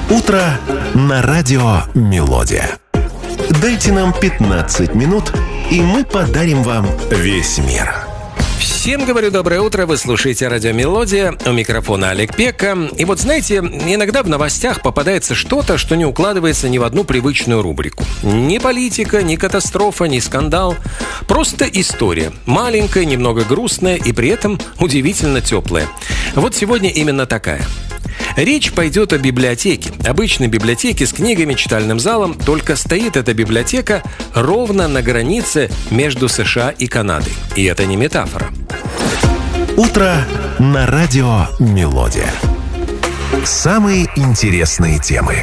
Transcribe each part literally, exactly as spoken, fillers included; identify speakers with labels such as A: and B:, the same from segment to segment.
A: Утро на радио «Мелодия». Дайте нам пятнадцать минут, и мы подарим вам весь мир.
B: Всем говорю доброе утро, вы слушаете радио «Мелодия», у микрофона Олег Пека. И вот знаете, иногда в новостях попадается что-то, что не укладывается ни в одну привычную рубрику. Ни политика, ни катастрофа, ни скандал. Просто история. Маленькая, немного грустная и при этом удивительно теплая. Вот сегодня именно такая. Речь пойдет о библиотеке. Обычной библиотеке с книгами, читальным залом, только стоит эта библиотека ровно на границе между США и Канадой. И это не метафора.
A: Утро на радио «Мелодия». Самые интересные темы.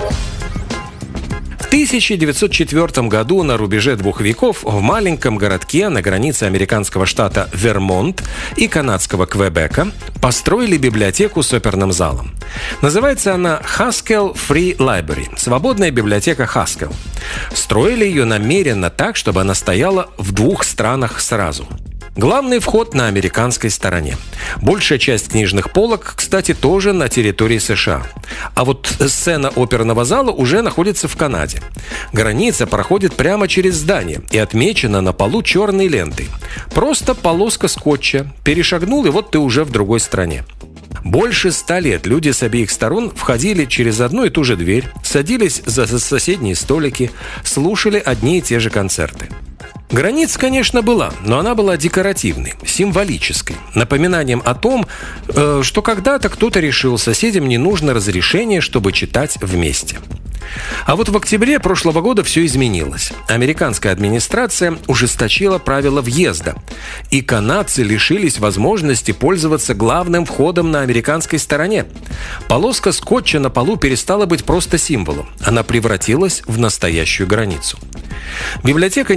B: В тысяча девятьсот четвёртом году на рубеже двух веков в маленьком городке на границе американского штата Вермонт и канадского Квебека построили библиотеку с оперным залом. Называется она Haskell Free Library – свободная библиотека Haskell. Строили ее намеренно так, чтобы она стояла в двух странах сразу. Главный вход на американской стороне. Большая часть книжных полок, кстати, тоже на территории США. А вот сцена оперного зала уже находится в Канаде. Граница проходит прямо через здание и отмечена на полу черной лентой. Просто полоска скотча. Перешагнул, и вот ты уже в другой стране. Больше ста лет люди с обеих сторон входили через одну и ту же дверь, садились за соседние столики, слушали одни и те же концерты. Граница, конечно, была, но она была декоративной, символической, напоминанием о том, э, что когда-то кто-то решил, соседям не нужно разрешение, чтобы читать вместе. А вот в октябре прошлого года все изменилось. Американская администрация ужесточила правила въезда, и канадцы лишились возможности пользоваться главным входом на американской стороне. Полоска скотча на полу перестала быть просто символом, она превратилась в настоящую границу. Библиотека